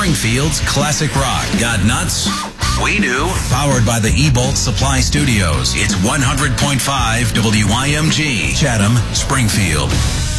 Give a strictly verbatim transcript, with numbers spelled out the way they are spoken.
Springfield's classic rock. Got nuts? We do. Powered by the E-Bolt Supply Studios. It's one hundred point five W I M G, Chatham, Springfield.